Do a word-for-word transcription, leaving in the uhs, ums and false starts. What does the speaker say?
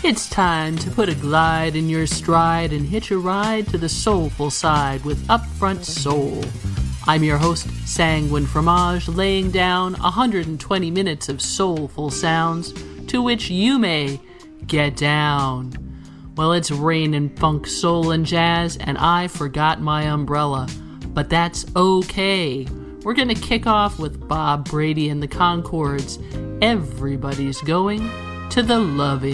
It's time to put a glide in your stride and hitch a ride to the soulful side with Upfront Soul. I'm your host, Sanguine Fromage, laying down one hundred twenty minutes of soulful sounds to which you may get down. Well, it's raining funk, soul, and jazz, and I forgot my umbrella, but that's okay. We're gonna kick off with Bob Brady and the Conchords. Everybody's going to the loving.